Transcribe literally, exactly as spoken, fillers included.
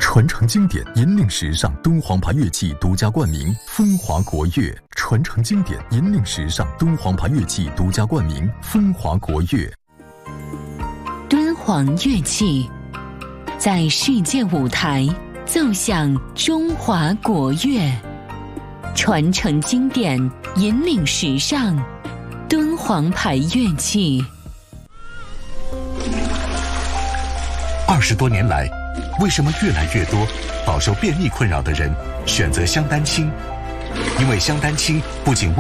传承经典，引领时尚，敦煌牌乐器独家冠名，风华国乐。传承经典，引领时尚，敦煌牌乐器独家冠名，风华国乐。 敦煌乐器在世界舞台奏响中华国乐，传承经典，引领时尚，敦煌牌乐器。 二十多年来，为什么越来越多饱受便秘困扰的人选择香丹清？因为香丹清不仅